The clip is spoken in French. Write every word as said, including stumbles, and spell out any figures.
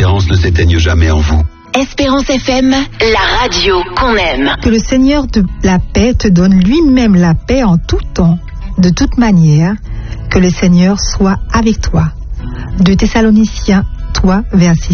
l'espérance ne s'éteigne jamais en vous. Espérance F M, la radio qu'on aime. Que le Seigneur de la paix te donne lui-même la paix en tout temps, de toute manière, que le Seigneur soit avec toi. De Thessaloniciens trois, verset